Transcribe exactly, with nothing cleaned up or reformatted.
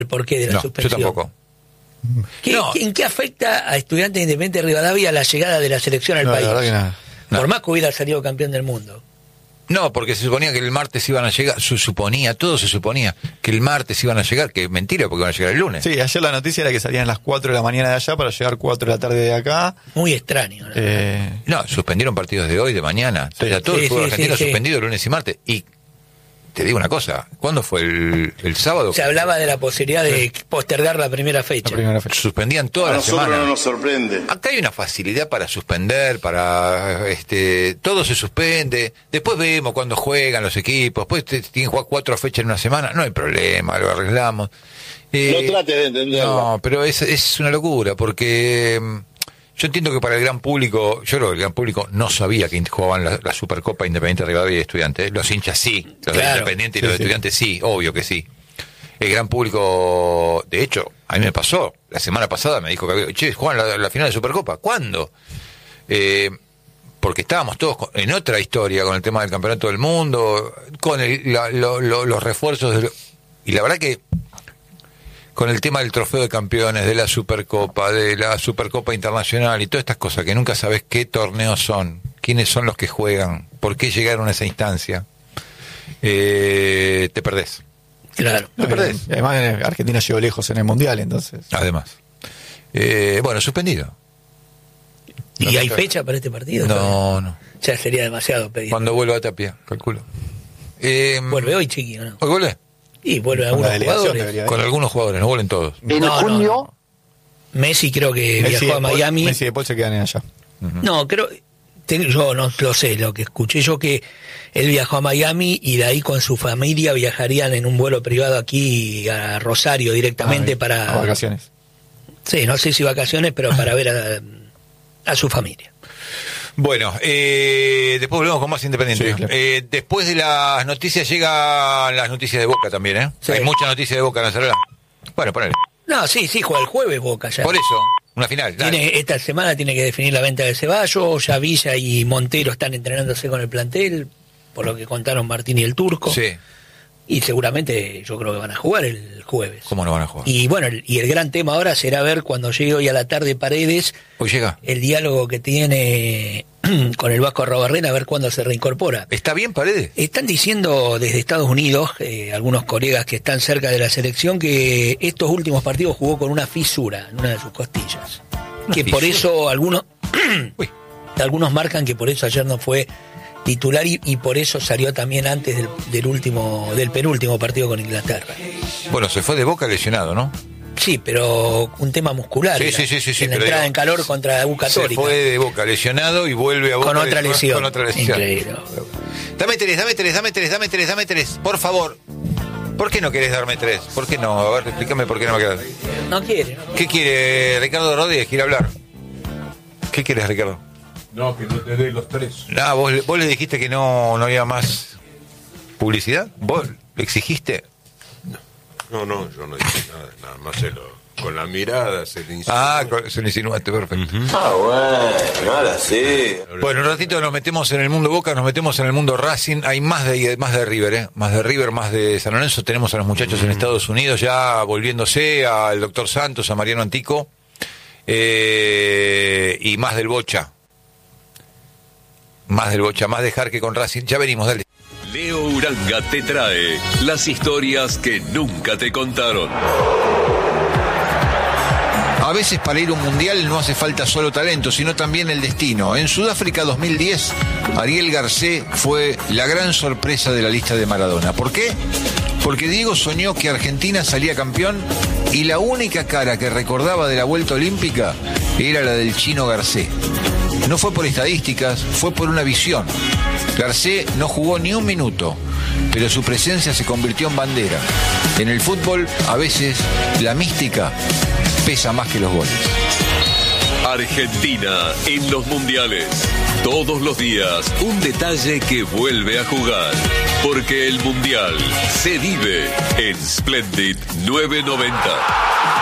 el porqué de la no, suspensión. Yo tampoco. ¿Qué, no. ¿En qué afecta a Estudiantes Independiente de Rivadavia la llegada de la selección al no, país? La verdad que nada. Por No. más que hubiera salido campeón del mundo. No, porque se suponía que el martes iban a llegar, se suponía, todo se suponía, que el martes iban a llegar, que mentira, porque iban a llegar el lunes. Sí, ayer la noticia era que salían a las cuatro de la mañana de allá para llegar cuatro de la tarde de acá. Muy extraño, ¿no? Eh, No, suspendieron partidos de hoy, de mañana. Sí. Ya todo Sí, el fútbol sí, argentino sí, sí. suspendido lunes y martes. Y te digo una cosa, ¿cuándo fue el, el sábado? Se hablaba de la posibilidad de postergar la primera la fecha. primera fecha. Suspendían toda A la nosotros semana. no nos sorprende. Acá hay una facilidad para suspender, para este todo se suspende. Después vemos cuando juegan los equipos. Después te- tienen que jugar cuatro fechas en una semana. No hay problema, lo arreglamos. Eh, No trates de entenderlo. No, pero es, es una locura porque mm, yo entiendo que para el gran público, yo creo que el gran público no sabía que jugaban la, la Supercopa Independiente Rivadavia y Estudiantes. Los hinchas sí, los de Claro. Independiente y Sí, los de sí. Estudiantes sí, obvio que sí. El gran público, de hecho, a mí me pasó, la semana pasada me dijo que había, che, juegan la, la final de Supercopa, ¿cuándo? Eh, porque estábamos todos con- en otra historia con el tema del campeonato del mundo, con el- la- lo- lo- los refuerzos, de lo- y la verdad que con el tema del trofeo de campeones, de la Supercopa, de la Supercopa Internacional y todas estas cosas que nunca sabes qué torneos son, quiénes son los que juegan, por qué llegaron a esa instancia, eh, te perdés. Claro. Te perdés. Y además eh, Argentina llegó lejos en el Mundial, entonces. Además. Eh, bueno, suspendido. ¿Y hay fecha para este partido? No, no. Ya sería demasiado pedir. Cuando vuelva a Tapia, calculo. Eh, Vuelve hoy, Chiqui, ¿o no? ¿Hoy vuelve? Y vuelve Con la algunos delegación jugadores. debería Con ir. algunos jugadores, no vuelven todos. En No, no, junio, no. Messi creo que Messi viajó a de Paul- Miami. Messi de Paul se quedan allá. No, creo, te- yo no lo sé, lo que escuché yo que él viajó a Miami y de ahí con su familia viajarían en un vuelo privado aquí a Rosario directamente Ah, para... a vacaciones. Sí, no sé si vacaciones, pero para ver a, a su familia. Bueno, eh, después volvemos con más Independiente. Sí, claro. Eh, después de las noticias llegan las noticias de Boca también, ¿eh? Sí. Hay muchas noticias de Boca en la celular. Bueno, ponele. No, sí, sí, juega el jueves Boca ya. Por eso, una final. dale. Tiene, esta semana tiene que definir la venta de Ceballos, ya Villa y Montero están entrenándose con el plantel, por lo que contaron Martín y el Turco. Sí, Y seguramente yo creo que van a jugar el jueves. ¿cómo no van a jugar? Y bueno, el- y el gran tema ahora será ver cuando llegue hoy a la tarde Paredes Hoy llega. el diálogo que tiene con el Vasco Arrobarrena, a ver cuándo se reincorpora. ¿Está bien Paredes? Están diciendo desde Estados Unidos, eh, algunos colegas que están cerca de la selección, que estos últimos partidos jugó con una fisura en una de sus costillas. ¿Una que por fisura? eso algunos, Uy. algunos marcan que por eso ayer no fue titular y, y por eso salió también antes del, del último, del penúltimo partido con Inglaterra. Bueno, se fue de Boca lesionado, ¿no? Sí, pero un tema muscular. Sí, era, sí, sí, sí, sí, en la pero entrada digo, en calor contra U Se Católica. fue de Boca lesionado y vuelve a Boca Con otra lesionado, lesión. Con otra lesión. Increíble. Dame tres, dame tres, dame tres, dame tres, dame tres, por favor. ¿Por qué no querés darme tres? ¿Por qué no? A ver, explícame por qué no me quedas. No quiere. ¿no? ¿Qué quiere Ricardo Rodríguez? ¿Quiere hablar? ¿Qué quieres, Ricardo? No, que no te dé los tres. Ah, ¿vos, vos le dijiste que no, no había más publicidad? ¿Vos le exigiste? No, no, yo no dije nada, nada más se lo, con la mirada se le insinuó. Ah, se lo insinuaste, perfecto. Ah, bueno, ahora sí. Bueno, un ratito nos metemos en el mundo Boca, nos metemos en el mundo Racing. Hay más de más de River, ¿eh? Más de River, más de San Lorenzo. Tenemos a los muchachos en Estados Unidos ya volviéndose, al doctor Santos, a Mariano Antico, eh, y más del Bocha. Más del Bocha, más de Jarque con Racing. Ya venimos, dale. Leo Uranga te trae las historias que nunca te contaron. A veces para ir a un mundial no hace falta solo talento, sino también el destino. En Sudáfrica dos mil diez, Ariel Garcés fue la gran sorpresa de la lista de Maradona. ¿Por qué? Porque Diego soñó que Argentina salía campeón y la única cara que recordaba de la vuelta olímpica era la del chino Garcés. No fue por estadísticas, fue por una visión. Garcés no jugó ni un minuto, pero su presencia se convirtió en bandera. En el fútbol, a veces, la mística pesa más que los goles. Argentina en los mundiales. Todos los días un detalle que vuelve a jugar. Porque el mundial se vive en Splendid novecientos noventa.